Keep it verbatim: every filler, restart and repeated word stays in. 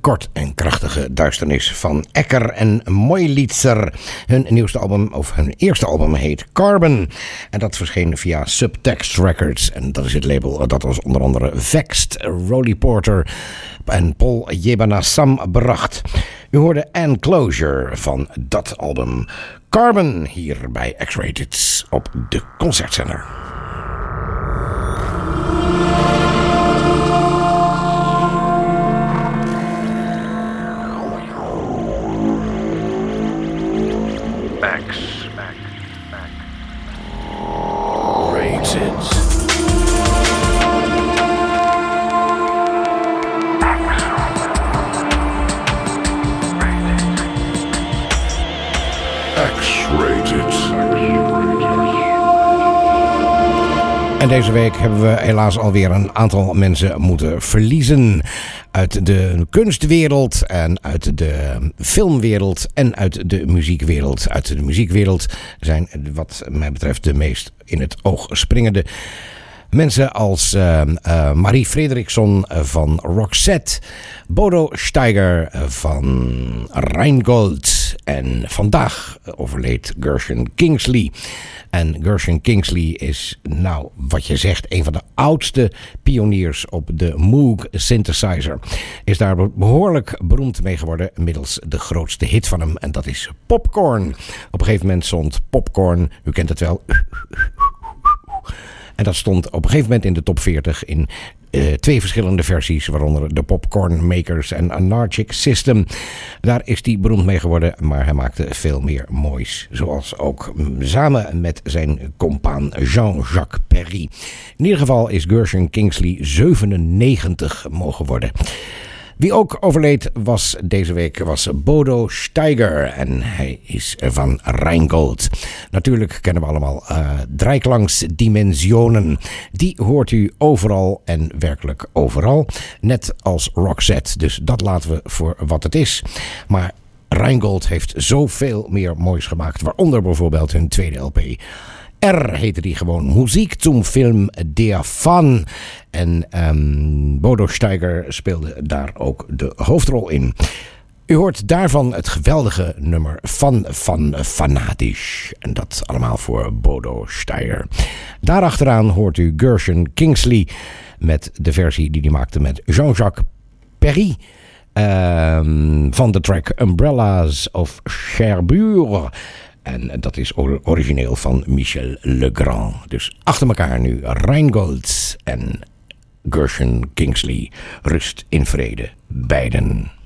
kort en krachtige duisternis van Ecker en Moilitzer. Hun nieuwste album, of hun eerste album, heet Carbon. En dat verscheen via Subtext Records. En dat is het label dat ons onder andere Vexed, Rolly Porter en Paul Yebanassam bracht. U hoorde Enclosure van dat album Carbon hier bij X-Rated op de Concertzender. En deze week hebben we helaas alweer een aantal mensen moeten verliezen. Uit de kunstwereld en uit de filmwereld en uit de muziekwereld. Uit de muziekwereld zijn wat mij betreft de meest in het oog springende mensen als uh, uh, Marie Fredriksson van Roxette, Bodo Steiger van Rheingold en vandaag overleed Gershon Kingsley. En Gershon Kingsley is, nou, wat je zegt, een van de oudste pioniers op de Moog synthesizer. Is daar behoorlijk beroemd mee geworden middels de grootste hit van hem. En dat is Popcorn. Op een gegeven moment stond Popcorn, u kent het wel. En dat stond op een gegeven moment in de top veertig in uh, twee verschillende versies, waaronder de Popcorn Makers en Anarchic System. Daar is hij beroemd mee geworden, maar hij maakte veel meer moois. Zoals ook samen met zijn compaan Jean-Jacques Perry. In ieder geval is Gershon Kingsley zevenennegentig mogen worden. Wie ook overleed was deze week was Bodo Steiger en hij is van Rheingold. Natuurlijk kennen we allemaal uh, Dreiklanksdimensionen. Die hoort u overal en werkelijk overal. Net als Roxette, dus dat laten we voor wat het is. Maar Rheingold heeft zoveel meer moois gemaakt, waaronder bijvoorbeeld hun tweede L P. R heette die gewoon, Muziek zum Film Der Fan. En um, Bodo Steiger speelde daar ook de hoofdrol in. U hoort daarvan het geweldige nummer Van Van Fanatisch. En dat allemaal voor Bodo Steiger. Daarachteraan hoort u Gershon Kingsley met de versie die hij maakte met Jean-Jacques Perry. Um, van de track Umbrellas of Cherbourg. En dat is origineel van Michel Legrand. Dus achter elkaar nu Rheingold en Gershon Kingsley. Rust in vrede, beiden.